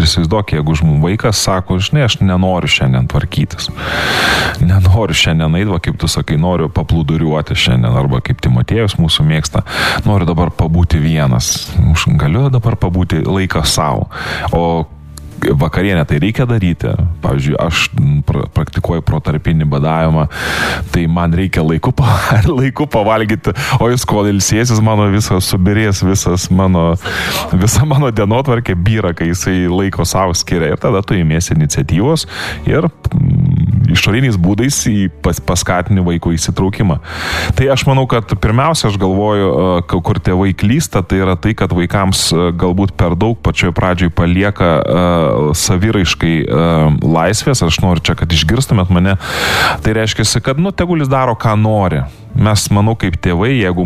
įsivaizduok, jeigu vaikas sako, žinai, aš nenoriu šiandien tvarkytis. Nenoriu šiandien eiti, kaip tu sakai, noriu paplūduriuoti šiandien, arba kaip Timotiejus mūsų mėgsta, noriu dabar pabūti vienas. Galiu dabar pabūti laiką savo. O vakarienę tai reikia daryti. Pavyzdžiui, aš praktikuoju protarpinį badavimą, tai man reikia laiku pavalgyti, o jis kol ilsėsis, mano visas subirės, visa mano dienotvarkė byra, kai jisai laiko savo skiria. Ir tada tu įmėsi iniciatyvos ir išoriniais būdais paskatini vaiko įsitraukimą. Tai aš manau, kad pirmiausia, aš galvoju, kur tėvai klysta, tai yra tai, kad vaikams galbūt per daug pačioje pradžioje palieka saviraiškai laisvės. Aš noriu čia, kad išgirstumėt mane. Tai reiškia, kad, tegulis daro, ką nori. Mes, manau, kaip tėvai, jeigu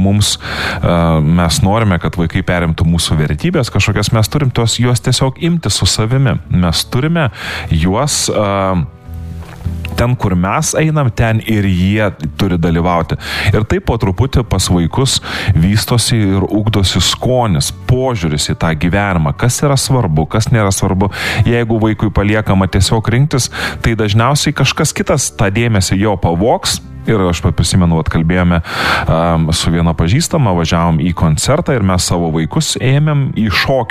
mes norime, kad vaikai perimtų mūsų vertybės kažkokias, mes turim juos tiesiog imti su savimi. Mes turime juos ten, kur mes einam, ten ir jie turi dalyvauti. Ir taip po truputį pas vaikus vystosi ir ugdosi skonis, požiūris į tą gyvenimą, kas yra svarbu, kas nėra svarbu. Jeigu vaikui paliekama tiesiog rinktis, tai dažniausiai kažkas kitas tą dėmesį jo pavogs. Ir aš prisimenu, kalbėjome su viena pažįstama, važiavom į koncertą ir mes savo vaikus ėmėm į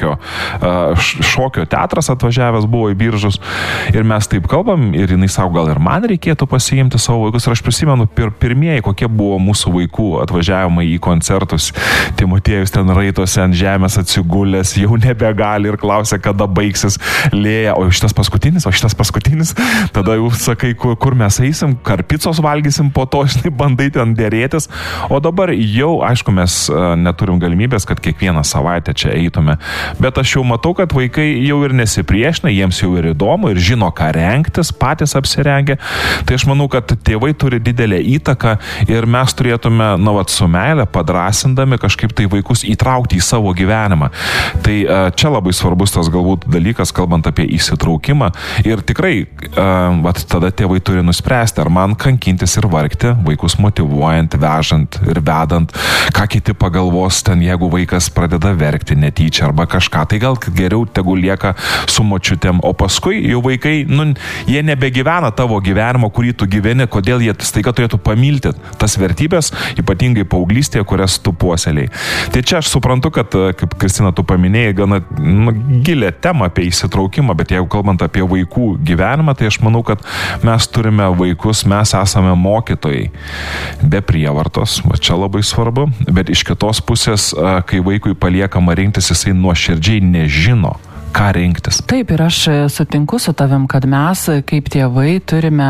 šokio teatras atvažiavęs buvo į Biržus. Ir mes taip kalbam ir jinai sako, gal ir man reikėtų pasiimti savo vaikus. Ir aš prisimenu pirmieji, kokie buvo mūsų vaikų atvažiavimai į koncertus. Timotiejus ten raitosi ant žemės atsigulęs, jau nebegali ir klausia, kada baigsis Lėja. O šitas paskutinis. Tada jau sakai, kur mes eisim, karpicos valgysim, po to, bandai ten dėrėtis. O dabar jau, aišku, mes neturim galimybės, kad kiekvieną savaitę čia eitume. Bet aš jau matau, kad vaikai jau ir nesipriešina, jiems jau ir įdomu ir žino, ką rengtis, patys apsirengia. Tai aš manau, kad tėvai turi didelę įtaką ir mes turėtume, su meile, padrasindami kažkaip tai vaikus įtraukti į savo gyvenimą. Tai čia labai svarbus tas galbūt dalykas, kalbant apie įsitraukimą. Ir tikrai, tada tėvai turi nuspręsti, ar man kankintis ir vargti, vaikus motyvuojant, vežant ir vedant, ką kiti pagalvos ten, jeigu vaikas pradeda verkti netyčia arba kažką, tai gal geriau tegu lieka su močiutėm, o paskui jau vaikai, jie nebegyvena tavo gyvenimo, kurį tu gyveni, kodėl jie staiga turėtų pamilti tas vertybės, ypatingai paauglystėje, kurias tu puoseliai. Tai čia aš suprantu, kad, kaip Kristina, tu paminėjai, gana gilę temą apie įsitraukimą, bet jeigu kalbant apie vaikų gyvenimą, tai aš manau, kad mes turime vaikus, mes esame mokytojai, be prievartos, čia labai svarbu, bet iš kitos pusės, kai vaikui paliekama rinktis, jisai nuoširdžiai nežino, ką rinktis. Taip, ir aš sutinku su tavim, kad mes kaip tėvai turime,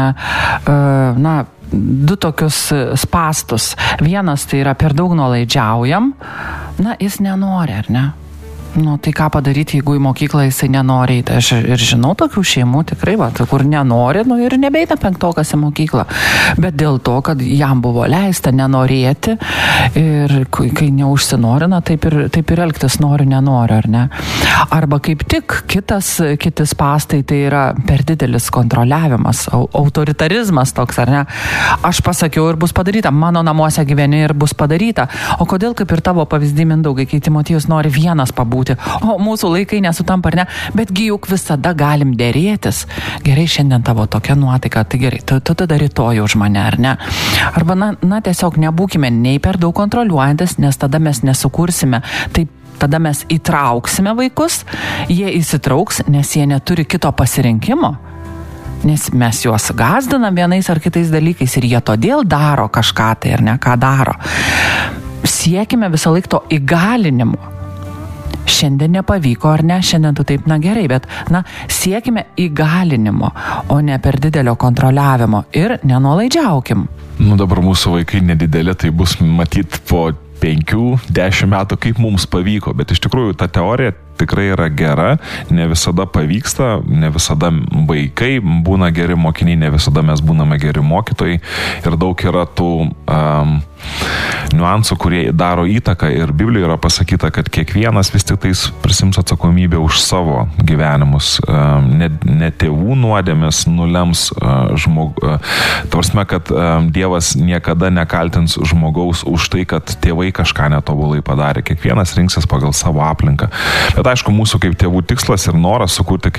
du tokius spastus. Vienas tai yra per daug nuolaidžiaujam, jis nenori, ar ne? Tai ką padaryti, jeigu į mokyklą jisai nenori eiti. Aš ir žinau tokių šeimų tikrai, kur nenori, ir nebeina penktokas į mokyklą. Bet dėl to, kad jam buvo leista nenorėti ir kai neužsinorina, taip ir elgtis nenori, ar ne? Arba kaip tik kiti spastai, tai yra per didelis kontroliavimas, autoritarizmas toks, ar ne? Aš pasakiau ir bus padaryta, mano namuose gyveni ir bus padaryta. O kodėl, kaip ir tavo pavyzdį, Mindaugai, kai Timotiejus nori vienas pabūti, o mūsų laikai nesutampa, ar ne? Betgi juk visada galim dėrėtis. Gerai, šiandien tavo tokia nuotaika, tai gerai, tu tada rytoj už mane, ar ne? Arba, tiesiog nebūkime nei per daug kontroliuojantis, nes tada mes nesukursime. Taip, tada mes įtrauksime vaikus, jie įsitrauks, nes jie neturi kito pasirinkimo. Nes mes juos gąsdinam vienais ar kitais dalykais ir jie todėl daro kažką tai, ar ne, ką daro. Siekime visą laiką to įgalinimo. Šiandien nepavyko, ar ne? Šiandien tu taip, gerai, bet, siekime įgalinimo, o ne per didelio kontroliavimo ir nenuolaidžiaukim. Dabar mūsų vaikai nedidelė, tai bus matyt po 5-10 metų, kaip mums pavyko, bet iš tikrųjų ta teorija tikrai yra gera, ne visada pavyksta, ne visada vaikai būna geri mokiniai, ne visada mes būname geri mokytojai ir daug yra tų niuansų, kurie daro įtaką ir Biblijoje yra pasakyta, kad kiekvienas vis tik tais prisims atsakomybę už savo gyvenimus, ne tėvų nuodėmės nulems tvarsme, kad Dievas niekada nekaltins žmogaus už tai, kad tėvai kažką netobulai padarė, kiekvienas rinksis pagal savo aplinką. Bet aišku, mūsų kaip tėvų tikslas ir noras sukurti